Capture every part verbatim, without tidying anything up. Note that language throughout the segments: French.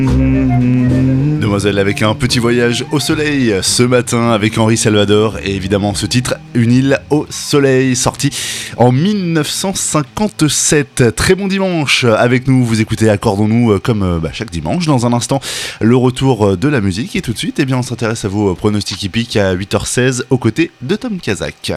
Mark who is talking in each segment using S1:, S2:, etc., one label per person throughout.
S1: Demoiselle avec un petit voyage au soleil ce matin avec Henri Salvador et évidemment ce titre Une île au soleil sorti en dix-neuf cent cinquante-sept. Très bon dimanche avec nous, vous écoutez Accordons-nous comme bah, chaque dimanche. Dans un instant le retour de la musique et tout de suite eh bien, on s'intéresse à vos pronostics hippiques à huit heures seize aux côtés de Tom Kazak.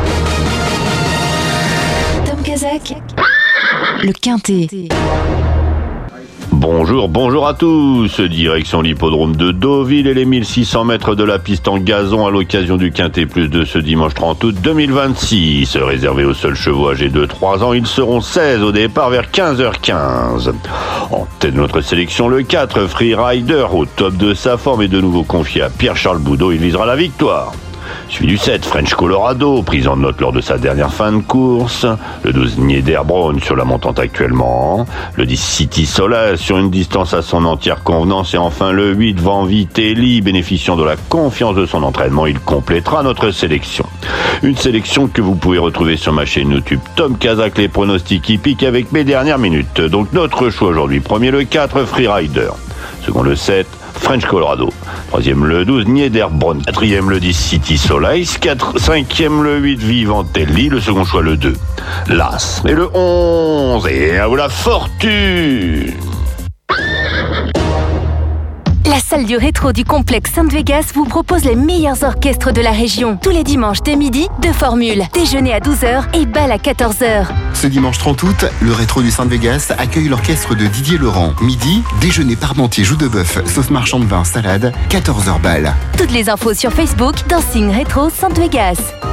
S2: Tom Kazak, le Quintet.
S3: Bonjour, bonjour à tous. Direction l'hippodrome de Deauville et les mille six cents mètres de la piste en gazon à l'occasion du Quintet Plus de ce dimanche trente août deux mille vingt-six. Réservé aux seuls chevaux âgés de trois ans, ils seront seize au départ vers quinze heures quinze. En tête de notre sélection, le quatre, Free Rider, au top de sa forme et de nouveau confié à Pierre-Charles Boudot, il visera la victoire. Suivi du sept, French Colorado, prise en note lors de sa dernière fin de course. Le douze, Niederbronn sur la montante actuellement. Le dix, City Soleil sur une distance à son entière convenance. Et enfin le huit, Van Vitelli, bénéficiant de la confiance de son entraînement, il complétera notre sélection. Une sélection que vous pouvez retrouver sur ma chaîne YouTube Tom Kazak, les pronostics hippiques avec mes dernières minutes. Donc notre choix aujourd'hui, premier le quatre, Free Rider. Second le sept, French Colorado. Troisième le douze, Niederbronn. Quatrième le dix, City Soleil. Quatre, cinquième le huit, Vivantelli. Le second choix le deux, l'As. Et le onze, et à vous la fortune.
S2: La salle du rétro du complexe Sainte-Vegas vous propose les meilleurs orchestres de la région. Tous les dimanches dès midi, deux formules. Déjeuner à douze heures et bal à quatorze heures.
S4: Ce dimanche trente août, le rétro du Sainte-Vegas accueille l'orchestre de Didier Laurent. Midi, déjeuner parmentier, joue de bœuf, sauce marchand de vin, salade, quatorze heures bal.
S2: Toutes les infos sur Facebook, Dancing Rétro Sainte-Vegas.